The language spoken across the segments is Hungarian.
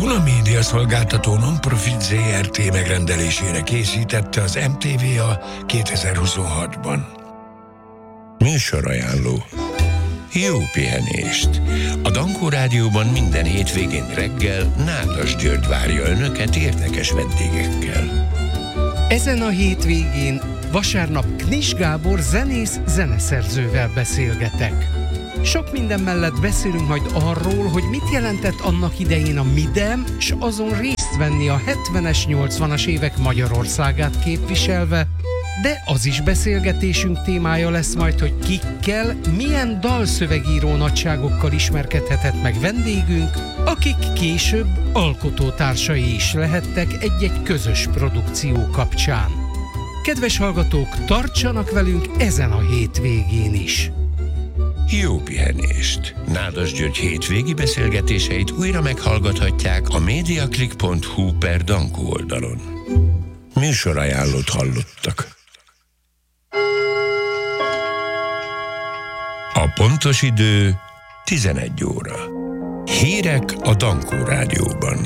Duna Média Szolgáltató non-profit ZRT megrendelésére készítette az MTVA 2026-ban. Műsorajánló. Jó pihenést! A Dankó Rádióban minden hétvégén reggel Nádas György várja önöket érdekes vendégekkel. Ezen a hétvégén vasárnap Knis Gábor zenész-zeneszerzővel beszélgetek. Sok minden mellett beszélünk majd arról, hogy mit jelentett annak idején a Midem, s azon részt venni a 70-es, 80-as évek Magyarországát képviselve, de az is beszélgetésünk témája lesz majd, hogy kikkel, milyen dalszövegíró nagyságokkal ismerkedhetett meg vendégünk, akik később alkotótársai is lehettek egy-egy közös produkció kapcsán. Kedves hallgatók, tartsanak velünk ezen a hétvégén is! Jó pihenést! Nádas György hétvégi beszélgetéseit újra meghallgathatják a mediaclick.hu/Dankó oldalon. Műsorajánlót hallottak. A pontos idő 11 óra. Hírek a Dankó Rádióban.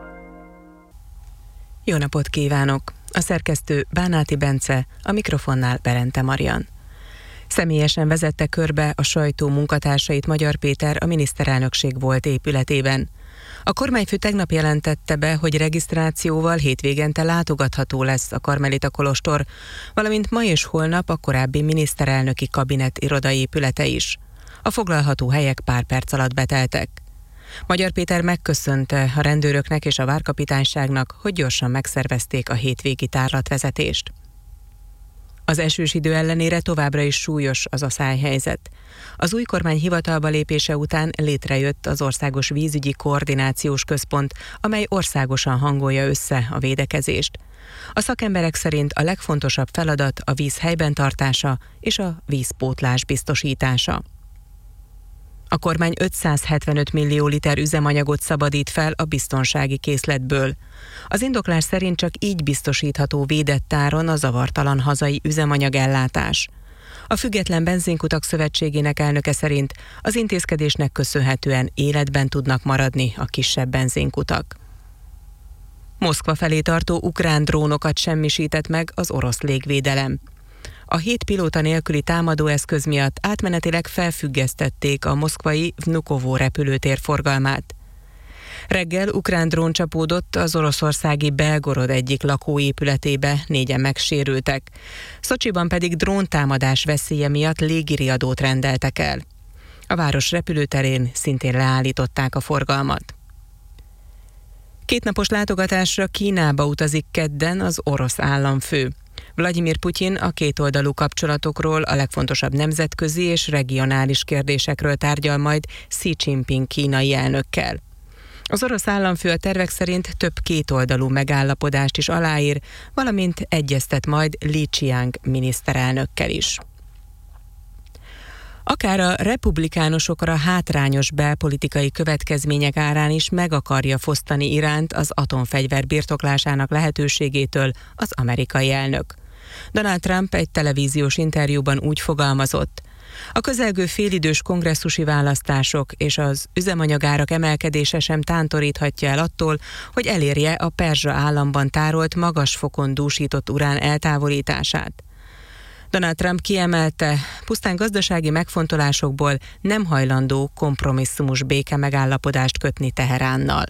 Jó napot kívánok! A szerkesztő Bánáti Bence, a mikrofonnál Berente Marian. Személyesen vezette körbe a sajtó munkatársait Magyar Péter a miniszterelnökség volt épületében. A kormányfő tegnap jelentette be, hogy regisztrációval hétvégente látogatható lesz a Karmelita kolostor, valamint ma és holnap a korábbi miniszterelnöki kabinet irodai épülete is. A foglalható helyek pár perc alatt beteltek. Magyar Péter megköszönte a rendőröknek és a várkapitányságnak, hogy gyorsan megszervezték a hétvégi tárlatvezetést. Az esős idő ellenére továbbra is súlyos az aszályhelyzet. Az új kormány hivatalba lépése után létrejött az Országos Vízügyi Koordinációs Központ, amely országosan hangolja össze a védekezést. A szakemberek szerint a legfontosabb feladat a víz helyben tartása és a vízpótlás biztosítása. A kormány 575 millió liter üzemanyagot szabadít fel a biztonsági készletből. Az indoklás szerint csak így biztosítható védett áron a zavartalan hazai üzemanyagellátás. A Független Benzinkutak Szövetségének elnöke szerint az intézkedésnek köszönhetően életben tudnak maradni a kisebb benzinkutak. Moszkva felé tartó ukrán drónokat semmisített meg az orosz légvédelem. A 7 pilóta nélküli támadóeszköz miatt átmenetileg felfüggesztették a moszkvai Vnukovo repülőtér forgalmát. Reggel ukrán drón csapódott az oroszországi Belgorod egyik lakóépületébe, 4-en megsérültek. Szocsiban pedig dróntámadás veszélye miatt légiriadót rendeltek el. A város repülőterén szintén leállították a forgalmat. 2 napos látogatásra Kínába utazik kedden az orosz államfő. Vladimir Putyin a kétoldalú kapcsolatokról, a legfontosabb nemzetközi és regionális kérdésekről tárgyal majd Xi Jinping kínai elnökkel. Az orosz államfő a tervek szerint több kétoldalú megállapodást is aláír, valamint egyeztet majd Li Qiang miniszterelnökkel is. Akár a republikánusokra hátrányos belpolitikai következmények árán is meg akarja fosztani Iránt az atomfegyver birtoklásának lehetőségétől az amerikai elnök. Donald Trump egy televíziós interjúban úgy fogalmazott: a közelgő félidős kongresszusi választások és az üzemanyagárak emelkedése sem tántoríthatja el attól, hogy elérje a Perzsa államban tárolt magas fokon dúsított urán eltávolítását. Donald Trump kiemelte, pusztán gazdasági megfontolásokból nem hajlandó kompromisszumos békemegállapodást kötni Teheránnal.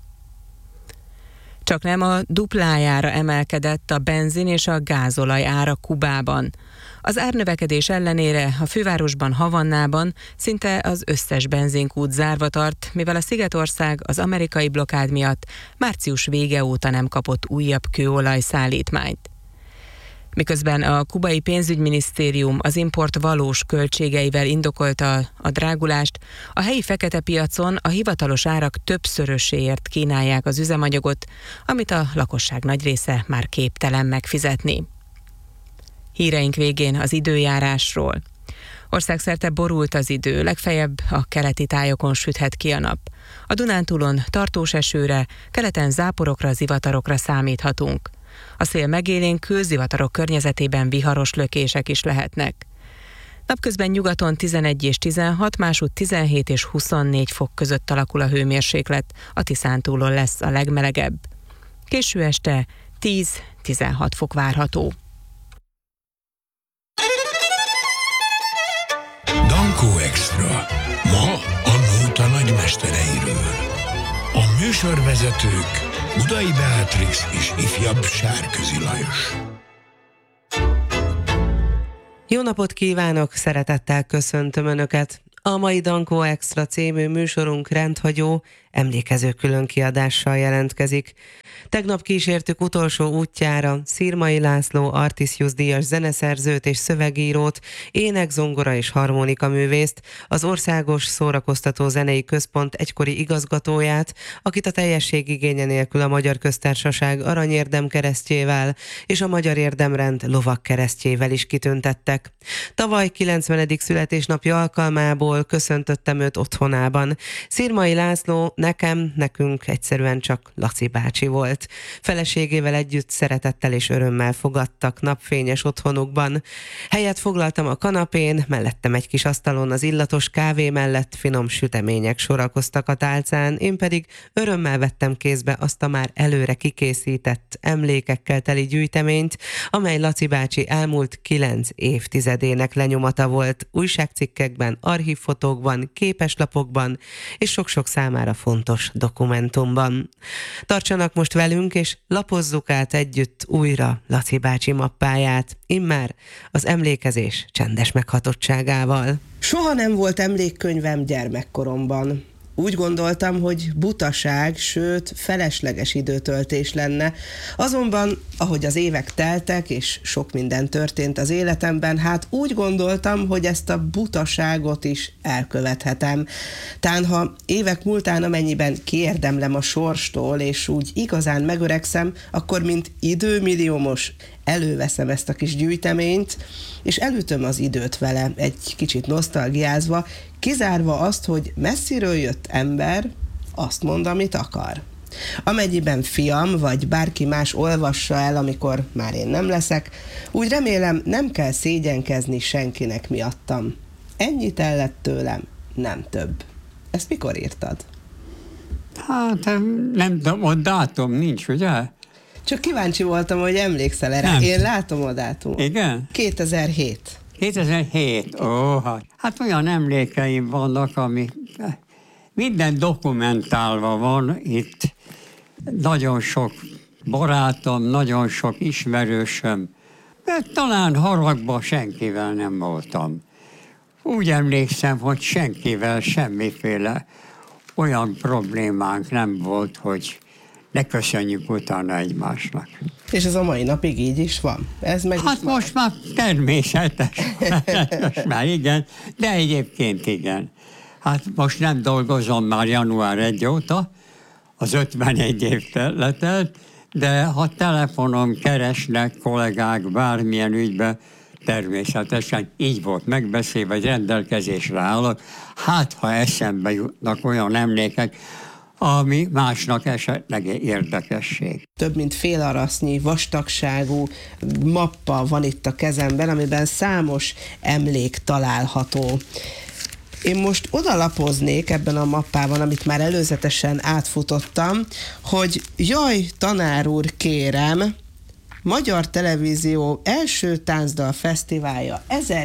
Csaknem a duplájára emelkedett a benzin és a gázolaj ára Kubában. Az árnövekedés ellenére a fővárosban, Havannában szinte az összes benzinkút zárva tart, mivel a Szigetország az amerikai blokkád miatt március vége óta nem kapott újabb kőolaj-szállítmányt. Miközben a kubai pénzügyminisztérium az import valós költségeivel indokolta a drágulást, a helyi fekete piacon a hivatalos árak többszöröséért kínálják az üzemanyagot, amit a lakosság nagy része már képtelen megfizetni. Híreink végén az időjárásról. Országszerte borult az idő, legfeljebb a keleti tájokon süthet ki a nap. A Dunántúlon tartós esőre, keleten záporokra, zivatarokra számíthatunk. A szél megélénkül, zivatarok környezetében viharos lökések is lehetnek. Napközben nyugaton 11 és 16, másút 17 és 24 fok között alakul a hőmérséklet, a Tiszántúlon lesz a legmelegebb. Késő este 10-16 fok várható. Dankó Extra. Ma a nóta nagymestereiről. A műsorvezetők Budai Beatrix és ifjabb Sárközi Lajos. Jó napot kívánok, szeretettel köszöntöm Önöket! A mai Dankó Extra című műsorunk rendhagyó, emlékező különkiadással jelentkezik. Tegnap kísértük utolsó útjára Szirmai László Artisius díjas zeneszerzőt és szövegírót, ének, zongora és harmonika művészt, az Országos Szórakoztató Zenei Központ egykori igazgatóját, akit a teljesség igénye nélkül a Magyar Köztársaság Aranyérdem keresztjével és a Magyar Érdemrend lovagkeresztjével is kitüntettek. Tavaly 90. születésnapja alkalmából köszöntöttem őt otthonában. Szirmai László nekünk egyszerűen csak Laci bácsi volt. Feleségével együtt szeretettel és örömmel fogadtak napfényes otthonukban. Helyet foglaltam a kanapén, mellettem egy kis asztalon az illatos kávé mellett finom sütemények sorakoztak a tálcán, én pedig örömmel vettem kézbe azt a már előre kikészített, emlékekkel teli gyűjteményt, amely Laci bácsi elmúlt 9 évtizedének lenyomata volt, újságcikkekben, archívfotókban, képeslapokban és sok-sok számára fontos dokumentumban. Tartsanak most velünk, és lapozzuk át együtt újra Laci bácsi mappáját, immár az emlékezés csendes meghatottságával. Soha nem volt emlékkönyvem gyermekkoromban. Úgy gondoltam, hogy butaság, sőt, felesleges időtöltés lenne. Azonban, ahogy az évek teltek, és sok minden történt az életemben, hát úgy gondoltam, hogy ezt a butaságot is elkövethetem. Tán, ha évek múltán amennyiben kiérdemlem a sorstól, és úgy igazán megöregszem, akkor mint időmilliómos előveszem ezt a kis gyűjteményt, és elütöm az időt vele, egy kicsit nosztalgiázva, kizárva azt, hogy messziről jött ember azt mond, amit akar. Amennyiben fiam, vagy bárki más olvassa el, amikor már én nem leszek, úgy remélem, nem kell szégyenkezni senkinek miattam. Ennyit el lett tőlem, nem több. Ezt mikor írtad? Hát nem tudom, a dátum nincs, ugye? Csak kíváncsi voltam, hogy emlékszel erre. Nem. Én látom a dátumot. Igen? 2007. 2007. Hát olyan emlékeim vannak, ami minden dokumentálva van itt. Nagyon sok barátom, nagyon sok ismerősöm. De talán haragba senkivel nem voltam. Úgy emlékszem, hogy senkivel semmiféle olyan problémánk nem volt, hogy ne köszönjük utána egymásnak. És ez a mai napig így is van? Ez meg Hát most már természetes. Most már igen, de egyébként igen. Hát most nem dolgozom már január 1 óta, az 51 év letelt, de ha telefonon keresnek kollégák bármilyen ügybe, természetesen így volt megbeszélve, hogy rendelkezésre állok. Hát, ha eszembe jutnak olyan emlékek, ami másnak esetleg érdekesség. Több mint fél arasznyi vastagságú mappa van itt a kezemben, amiben számos emlék található. Én most odalapoznék ebben a mappában, amit már előzetesen átfutottam, hogy jaj, tanár úr, kérem, Magyar Televízió első táncdal fesztiválja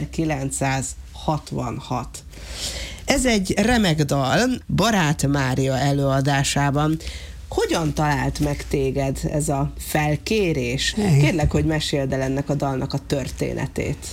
1966. Ez egy remek dal, Barát Mária előadásában. Hogyan talált meg téged ez a felkérés? Kérlek, hogy meséld el ennek a dalnak a történetét.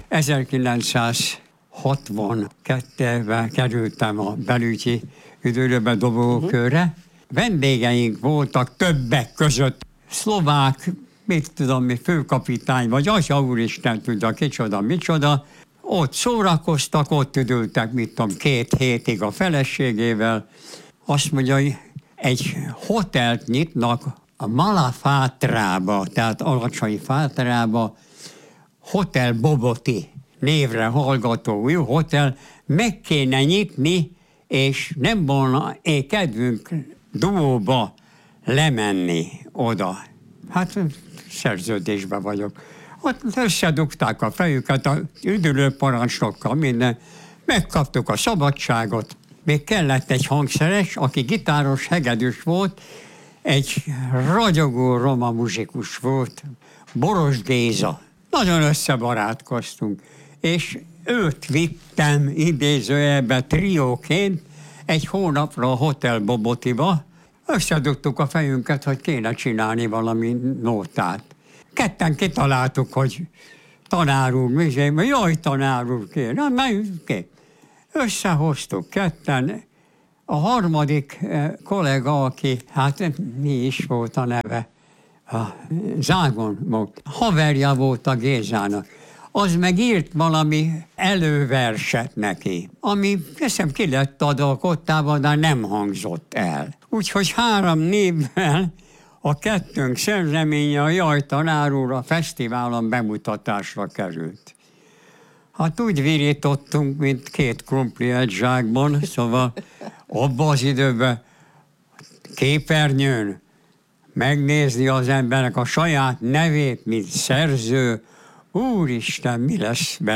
1962-ben kerültem a belügyi üdülőbe dobókörre. Vendégeink voltak többek között szlovák, mit tudom mi, főkapitány, vagy Atya úristen tudja, kicsoda, micsoda. Ott szórakoztak, ott üdültek, mit tudom, 2 hétig a feleségével. Azt mondja, hogy egy hotelt nyitnak a Malafátrába, tehát Alacsony Fátrába, Hotel Boboti névre hallgató új hotel, meg kéne nyitni, és nem volna kedvünk duóba lemenni oda. Hát szerződésben vagyok. Ott összedugták a fejüket a üdülőparancsnokkal, minden. Megkaptuk a szabadságot. Még kellett egy hangszeres, aki gitáros, hegedűs volt, egy ragyogó roma muzsikus volt, Boros Géza. Nagyon összebarátkoztunk, és őt vittem idézőjelbe trióként egy hónapra a Hotel Bobotiba. Összedugtuk a fejünket, hogy kéne csinálni valami nótát. Ketten kitaláltuk, hogy tanár úr, jaj, tanár úr, kéne. Összehoztuk ketten. A harmadik kollega, aki, hát mi is volt a neve, a Zágon volt, haverja volt a Gézának, az meg írt valami előverset neki, ami hiszem ki lett adva a kottában, de nem hangzott el. Úgyhogy 3 névvel a kettőnk szerzeménye a Jaj, tanár úr a fesztiválon bemutatásra került. Hát úgy virítottunk, mint 2 krumpli egy zsákban, szóval abban az időben képernyőn megnézni az embernek a saját nevét, mint szerző, úristen, mi lesz